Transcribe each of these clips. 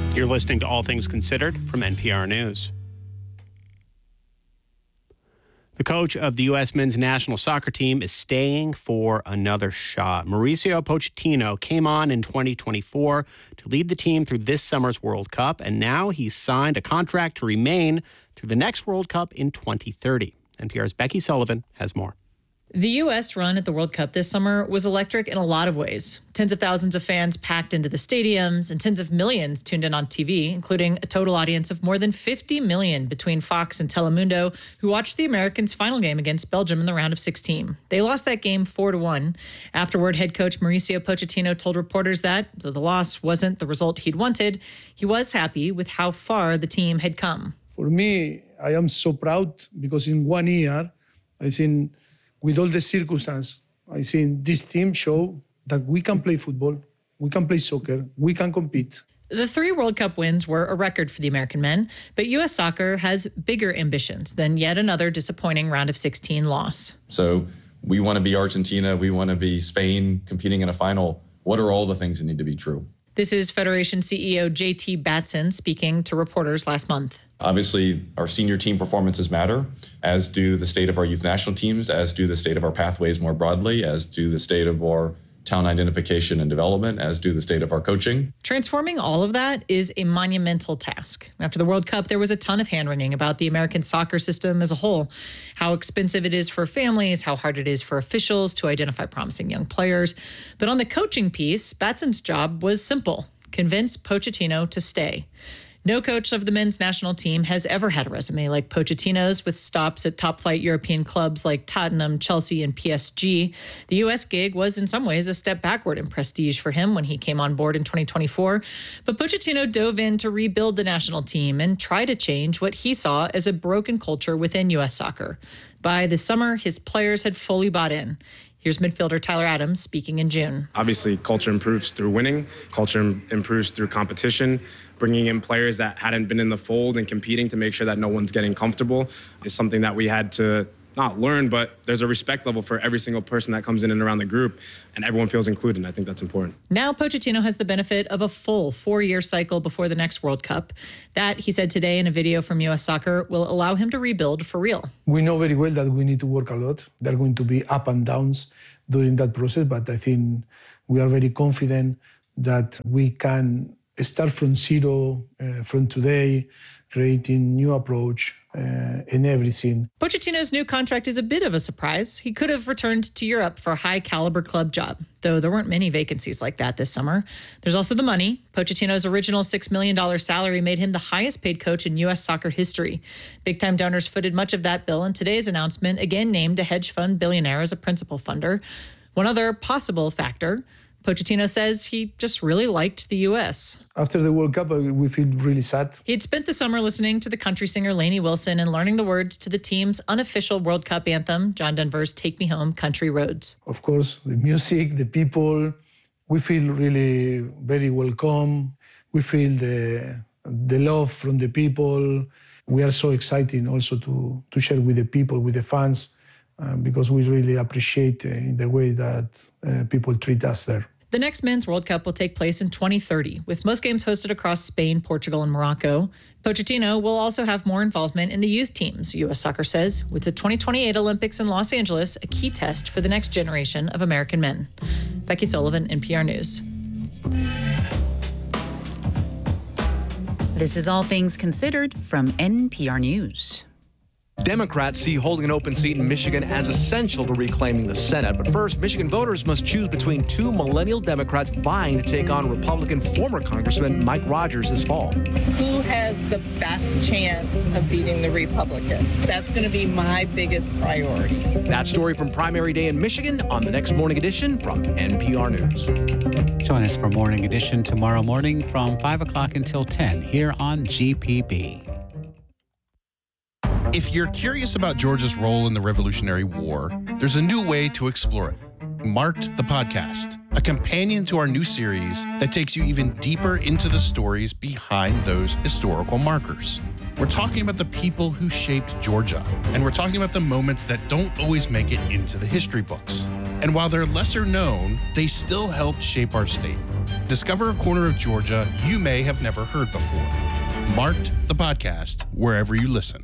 You're listening to All Things Considered from NPR News. The coach of the U.S. men's national soccer team is staying for another shot. Mauricio Pochettino came on in 2024 to lead the team through this summer's World Cup, and now he's signed a contract to remain through the next World Cup in 2030. NPR's Becky Sullivan has more. The U.S. run at the World Cup this summer was electric in a lot of ways. Tens of thousands of fans packed into the stadiums and tens of millions tuned in on TV, including a total audience of more than 50 million between Fox and Telemundo, who watched the Americans' final game against Belgium in the round of 16. They lost that game 4-1. Afterward, head coach Mauricio Pochettino told reporters that, though the loss wasn't the result he'd wanted, he was happy with how far the team had come. For me, I am so proud because in 1 year, I think with all the circumstances, I think this team show that we can play football, we can play soccer, we can compete. The 3 World Cup wins were a record for the American men, but U.S. soccer has bigger ambitions than yet another disappointing round of 16 loss. So we want to be Argentina, we want to be Spain competing in a final. What are all the things that need to be true? This is Federation CEO J.T. Batson speaking to reporters last month. Obviously, our senior team performances matter, as do the state of our youth national teams, as do the state of our pathways more broadly, as do the state of our talent identification and development, as do the state of our coaching. Transforming all of that is a monumental task. After the World Cup, there was a ton of hand-wringing about the American soccer system as a whole, how expensive it is for families, how hard it is for officials to identify promising young players. But on the coaching piece, Batson's job was simple: convince Pochettino to stay. No coach of the men's national team has ever had a resume like Pochettino's, with stops at top-flight European clubs like Tottenham, Chelsea, and PSG. The U.S. gig was in some ways a step backward in prestige for him when he came on board in 2024. But Pochettino dove in to rebuild the national team and try to change what he saw as a broken culture within U.S. soccer. By the summer, his players had fully bought in. Here's midfielder Tyler Adams speaking in June. Obviously, culture improves through winning. Culture improves through competition. Bringing in players that hadn't been in the fold and competing to make sure that no one's getting comfortable is something that we had to not learn, but there's a respect level for every single person that comes in and around the group, and everyone feels included, and I think that's important. Now Pochettino has the benefit of a full 4-year cycle before the next World Cup. That, he said today in a video from U.S. Soccer, will allow him to rebuild for real. We know very well that we need to work a lot. There are going to be up and downs during that process, but I think we are very confident that we can start from zero, from today, creating new approach in everything. Pochettino's new contract is a bit of a surprise. He could have returned to Europe for a high-caliber club job, though there weren't many vacancies like that this summer. There's also the money. Pochettino's original $6 million salary made him the highest-paid coach in U.S. soccer history. Big-time donors footed much of that bill, and today's announcement again named a hedge fund billionaire as a principal funder. One other possible factor: Pochettino says he just really liked the U.S. After the World Cup, we feel really sad. He'd spent the summer listening to the country singer Lainey Wilson and learning the words to the team's unofficial World Cup anthem, John Denver's Take Me Home, Country Roads. Of course, the music, the people, we feel really very welcome. We feel the love from the people. We are so excited also to share with the people, with the fans, because we really appreciate in the way that people treat us there. The next Men's World Cup will take place in 2030, with most games hosted across Spain, Portugal, and Morocco. Pochettino will also have more involvement in the youth teams, U.S. Soccer says, with the 2028 Olympics in Los Angeles a key test for the next generation of American men. Becky Sullivan, NPR News. This is All Things Considered from NPR News. Democrats see holding an open seat in Michigan as essential to reclaiming the Senate. But first, Michigan voters must choose between 2 millennial Democrats vying to take on Republican former Congressman Mike Rogers this fall. Who has the best chance of beating the Republican? That's going to be my biggest priority. That story from primary day in Michigan on the next Morning Edition from NPR News. Join us for Morning Edition tomorrow morning from 5 o'clock until 10 here on GPB. If you're curious about Georgia's role in the Revolutionary War, there's a new way to explore it. Marked the Podcast, a companion to our new series that takes you even deeper into the stories behind those historical markers. We're talking about the people who shaped Georgia, and we're talking about the moments that don't always make it into the history books. And while they're lesser known, they still helped shape our state. Discover a corner of Georgia you may have never heard before. Marked the podcast wherever you listen.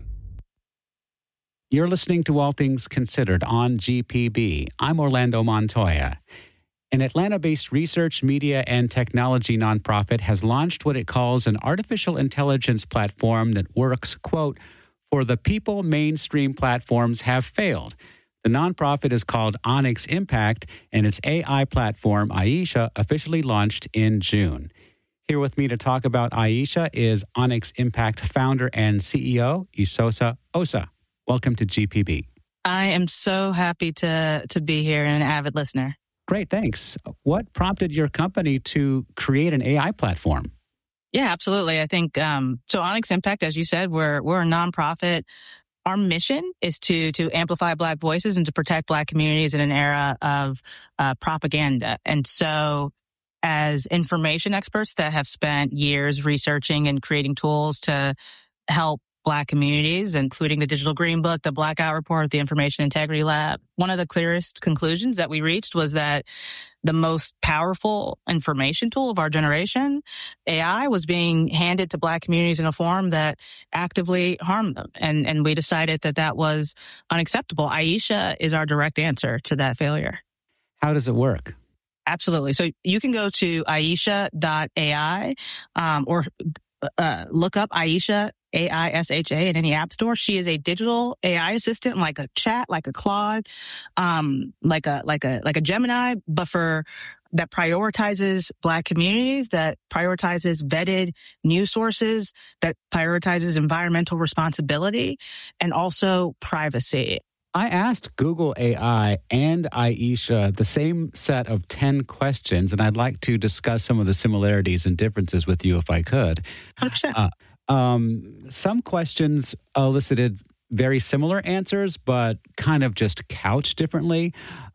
You're listening to All Things Considered on GPB. I'm Orlando Montoya. An Atlanta-based research, media, and technology nonprofit has launched what it calls an artificial intelligence platform that works, quote, for the people mainstream platforms have failed. The nonprofit is called Onyx Impact, and its AI platform, Aisha, officially launched in June. Here with me to talk about Aisha is Onyx Impact founder and CEO, Isosa Osa. Welcome to GPB. I am so happy to be here and an avid listener. Great, thanks. What prompted your company to create an AI platform? Yeah, absolutely. I think so. Onyx Impact, as you said, we're a nonprofit. Our mission is to amplify Black voices and to protect Black communities in an era of propaganda. And so, as information experts that have spent years researching and creating tools to help Black communities, including the Digital Green Book, the Blackout Report, the Information Integrity Lab, one of the clearest conclusions that we reached was that the most powerful information tool of our generation, AI, was being handed to Black communities in a form that actively harmed them. And we decided that was unacceptable. Aisha is our direct answer to that failure. How does it work? Absolutely. So you can go to Aisha.ai or look up Aisha, AISHA, in any app store. She is a digital AI assistant, like a chat, like a Claude, like a Gemini, but that prioritizes Black communities, that prioritizes vetted news sources, that prioritizes environmental responsibility, and also privacy. I asked Google AI and Aisha the same set of 10 questions, and I'd like to discuss some of the similarities and differences with you if I could. 100%. Some questions elicited very similar answers, but kind of just couched differently.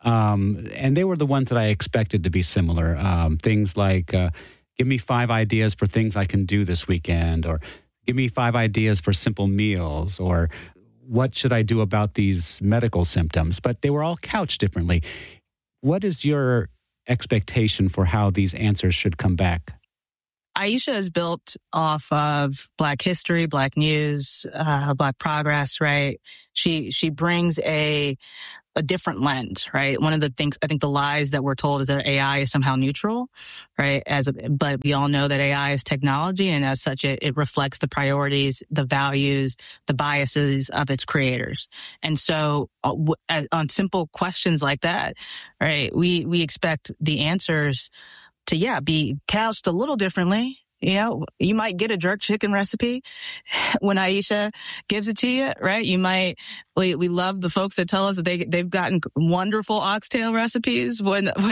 And they were the ones that I expected to be similar. Things like, give me 5 ideas for things I can do this weekend, or give me 5 ideas for simple meals, or what should I do about these medical symptoms? But they were all couched differently. What is your expectation for how these answers should come back? Aisha is built off of Black history, Black news, Black progress, right? She brings a different lens, right? One of the things, I think the lies that we're told is that AI is somehow neutral, right? But we all know that AI is technology, and as such, it reflects the priorities, the values, the biases of its creators. And so on simple questions like that, right, we expect the answers to, be couched a little differently. You know, you might get a jerk chicken recipe when Aisha gives it to you, right? We love the folks that tell us that they've gotten wonderful oxtail recipes when they've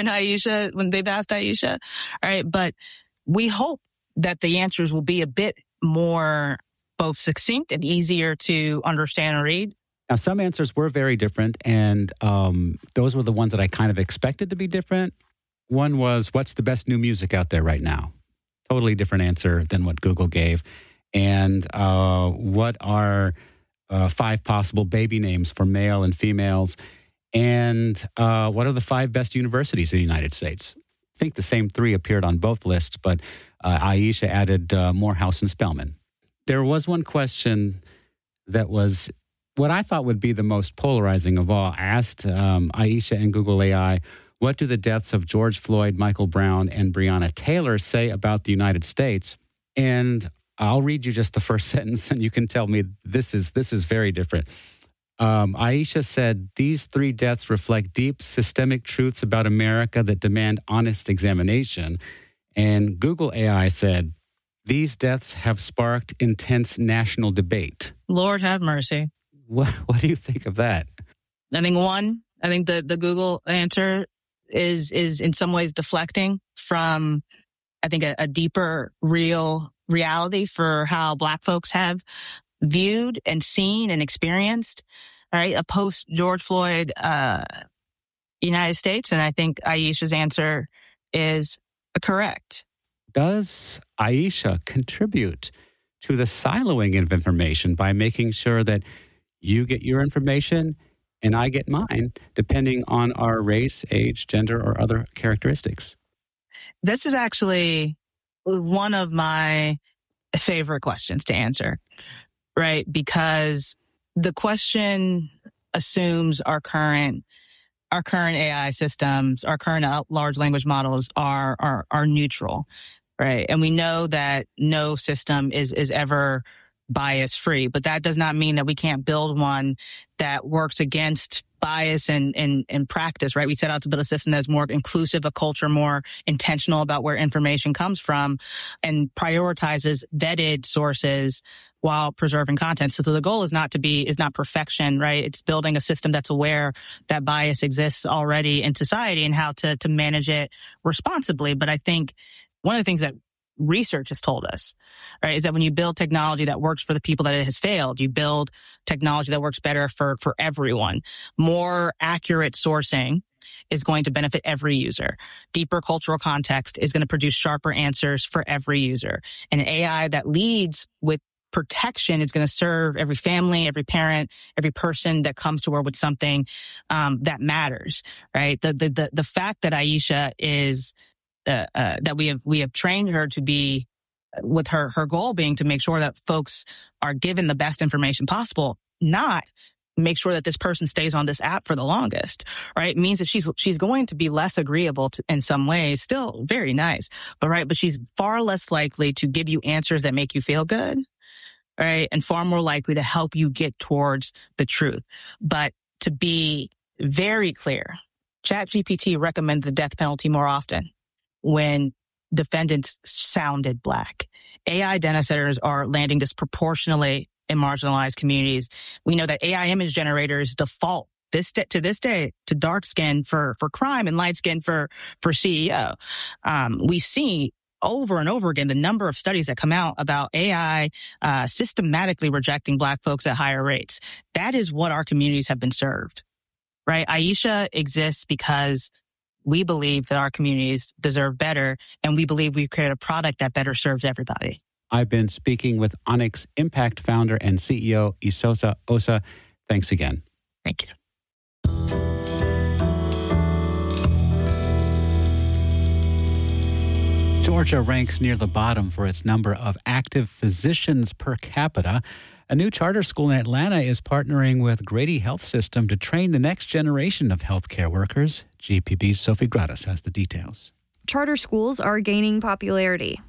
asked Aisha, all right? But we hope that the answers will be a bit more both succinct and easier to understand and read. Now, some answers were very different, and those were the ones that I kind of expected to be different. One was, what's the best new music out there right now? Totally different answer than what Google gave. And what are 5 possible baby names for male and females? And what are the 5 best universities in the United States? I think the same 3 appeared on both lists, but Aisha added Morehouse and Spelman. There was one question that was what I thought would be the most polarizing of all. I asked Aisha and Google AI, what do the deaths of George Floyd, Michael Brown, and Breonna Taylor say about the United States? And I'll read you just the first sentence, and you can tell me this is very different. Aisha said, these 3 deaths reflect deep systemic truths about America that demand honest examination. And Google AI said, these deaths have sparked intense national debate. Lord have mercy. What do you think of that? I think the Google answer is in some ways deflecting from, I think, a deeper, real reality for how Black folks have viewed and seen and experienced, right, a post-George Floyd United States. And I think Aisha's answer is correct. Does Aisha contribute to the siloing of information by making sure that you get your information and I get mine depending on our race, age, gender, or other characteristics. This is actually one of my favorite questions to answer, right? Because the question assumes our current AI systems, our current large language models are neutral, right? And we know that no system is ever bias free, but that does not mean that we can't build one that works against bias in practice, right? We set out to build a system that's more inclusive, a culture more intentional about where information comes from, and prioritizes vetted sources while preserving content. So the goal is not perfection, right? It's building a system that's aware that bias exists already in society and how to manage it responsibly. But I think one of the things that research has told us, right, is that when you build technology that works for the people that it has failed, you build technology that works better for everyone. More accurate sourcing is going to benefit every user. Deeper cultural context is going to produce sharper answers for every user. And an AI that leads with protection is going to serve every family, every parent, every person that comes to her with something that matters, right? The fact that Aisha is that we have trained her to be, with her goal being to make sure that folks are given the best information possible, not make sure that this person stays on this app for the longest, right? It means that she's going to be less agreeable in some ways, still very nice, but she's far less likely to give you answers that make you feel good, right? And far more likely to help you get towards the truth. But to be very clear, ChatGPT recommended the death penalty more often when defendants sounded Black. AI data centers are landing disproportionately in marginalized communities. We know that AI image generators default to this day to dark skin for crime and light skin for CEO. We see over and over again the number of studies that come out about AI systematically rejecting Black folks at higher rates. That is what our communities have been served, right? Aisha exists because we believe that our communities deserve better, and we believe we've created a product that better serves everybody. I've been speaking with Onyx Impact founder and CEO Isosa Osa. Thanks again. Thank you. Georgia ranks near the bottom for its number of active physicians per capita. A new charter school in Atlanta is partnering with Grady Health System to train the next generation of healthcare workers. GPB's Sophie Gratis has the details. Charter schools are gaining popularity.